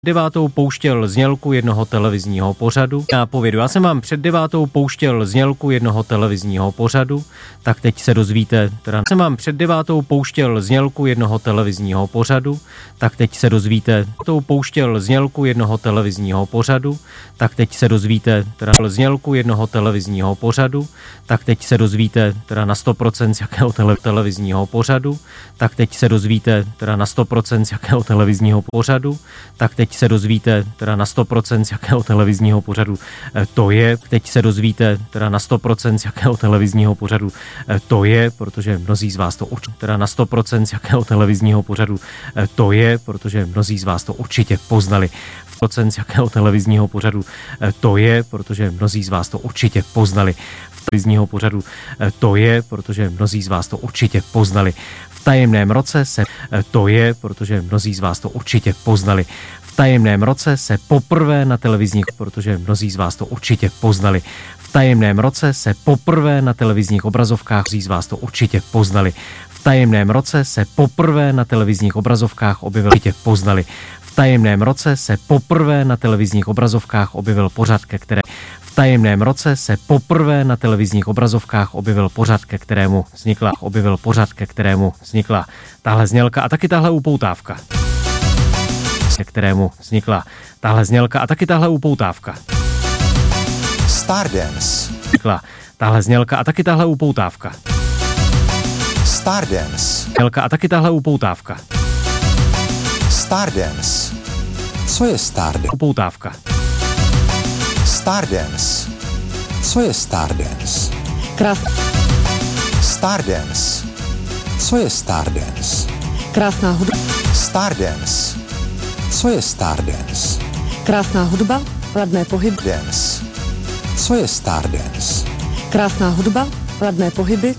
Devátou pouštěl znělku jednoho televizního pořadu. Nápovědu. Já jsem vám před 9. pouštěl znělku jednoho televizního pořadu, tak teď se dozvíte, jsem vám před 9. pouštěl znělku jednoho televizního pořadu, tak teď se dozvíte, pouštěl znělku jednoho televizního pořadu, tak teď se dozvíte, znělku jednoho televizního pořadu, tak teď se dozvíte na 100% z jakého televizního pořadu, tak teď se dozvíte na 100% z jakého televizního pořadu, tak teď se dozvíte na 100% z jakého televizního pořadu to je. Teď se dozvíte na 100% z jakého televizního pořadu to je, protože mnozí z vás to na 100% z jakého televizního pořadu to je, protože mnozí z vás to určitě poznali. Z jakého televizního pořadu to je, protože mnozí z vás to určitě poznali. V televizního pořadu to je, protože mnozí z vás to určitě poznali. V tajemném roce se to je, protože mnozí z vás to určitě poznali. V tajemném roce se poprvé na televizních, protože mnozí z vás to určitě poznali. V tajemném roce se poprvé na televizních obrazovkách, mnozí z vás to určitě poznali. V tajemném roce se poprvé na televizních obrazovkách objevil, určitě poznali. V tajemném roce se poprvé na televizních obrazovkách objevil pořad, ke které v tajemném roce se poprvé na televizních obrazovkách objevil pořad, ke kterému vznikla tahle znělka a taky tahle upoutávka. Ke kterému vznikla tahle znělka a taky tahle upoutávka. Stardance. Vznikla tahle znělka a taky tahle upoutávka. Stardance. Znělka a taky tahle upoutávka. Stardance. Co je Stardance? Upoutávka. Stardance. Co je Stardance? Stardance. Co je Stardance? Krásná hudba. Stardance. Co je Stardance? Krásná hudba, ladné pohyby. Dance. Co je Stardance? Krásná hudba, ladné pohyby.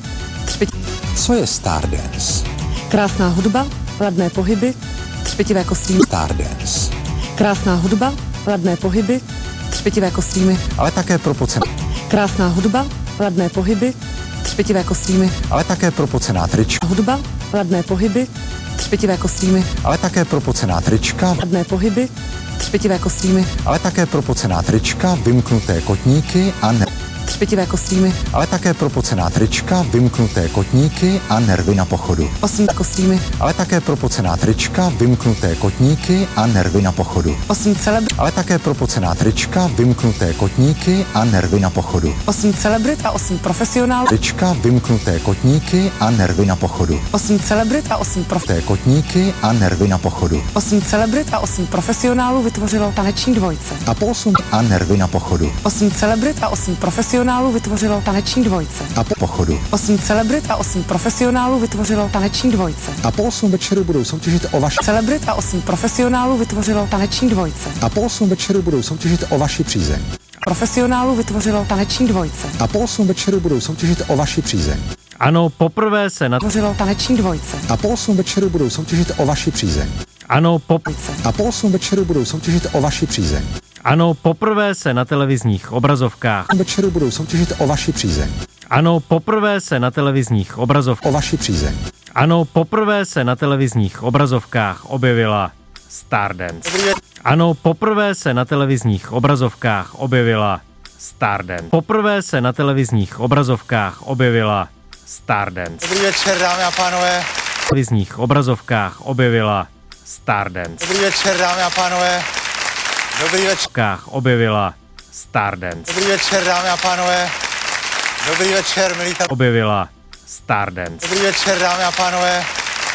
Co je Stardance? Krásná hudba, ladné pohyby. Třpětivé kostýmy. Stardance. Krásná hudba, ladné pohyby. Třpětivé kostýmy. Ale také propocená. Krásná hudba, ladné pohyby. Třpětivé kostýmy. Ale také propocená trička. Hudba, ladné pohyby. Třpětivé kostýmy. Ale také propocená trička. Ladné pohyby. Třpětivé kostýmy. Ale také propocená trička, vymknuté kotníky a Třpětivé kostýmy. Ale také propocená trička, vymknuté kotníky a nervy na pochodu. 8 kostýmy. Ale také propocená trička, vymknuté kotníky a nervy na pochodu. 8 celebrit. Ale také propocená trička, vymknuté kotníky a nervy na pochodu. 8 celebrit a 8 profesionálů. Trička, vymknuté kotníky a nervy na pochodu. 8 celebrit a 8 kotníky a nervy na pochodu. 8 celebrit a 8 profesionálů vytvořilo taneční dvojce. A po 8 a nervy na pochodu. 8 celebrit a 8 profesionálů vytvořilo taneční dvojce. A po pochodu. 8 celebrit a 8 profesionálů vytvořilo taneční dvojce. A po 8 večeru budou soutěžit o vaši celebrit a 8 profesionálů vytvořilo taneční dvojce. A po 8 večeru budou soutěžit o vaši přízeň. Profesionálů vytvořilo taneční dvojce. A po 8 večeru budou soutěžit o vaši přízeň. Ano, poprvé se vytvořilo taneční dvojce. A po 8 večeru budou soutěžit o vaši přízeň. Ano, A po 8 večeru budou soutěžit o vaši přízeň. Ano, poprvé se na televizních obrazovkách. Večeru budou soutěžit o vaši přízeň. Ano, poprvé se na televizních obrazovkách. O vaši přízeň. Ano, poprvé se na televizních obrazovkách objevila Stardance. Ano, poprvé se na televizních obrazovkách objevila Stardance. Poprvé se na televizních obrazovkách objevila Stardance. Dobrý večer, dámy a pánové. Na televizních obrazovkách objevila Stardance. Dobrý večer, dámy a pánové. Dobrý večer. Objevila Stardance. Dobrý večer, dámy a pánové. Dobrý večer, milí objevila Stardance. Dobrý večer, dámy a pánové.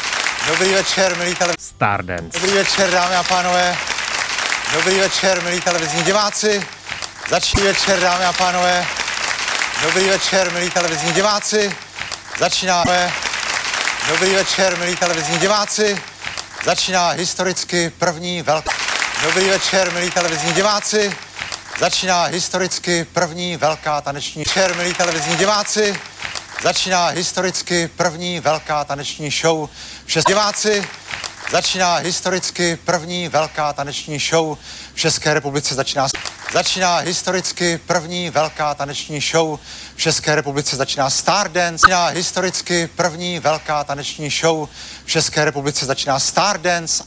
Dobrý večer, milí Stardance. Dobrý večer, dámy a pánové. Dobrý večer, milí televizní diváci. Začíná večer, dámy a pánové. Dobrý večer, milí televizní diváci. Začínáme. Dobrý večer, milí televizní diváci. Začíná historicky první velká. Dobrý večer, milí televizní diváci. Začíná historicky první velká taneční večer, milí televizní diváci. Začíná historicky první velká taneční show. Diváci. Začíná historicky první velká taneční show v České republice. Začíná historicky první velká taneční show v České republice. Začíná Stardance. Začíná historicky první velká taneční show v České republice. Začíná Stardance.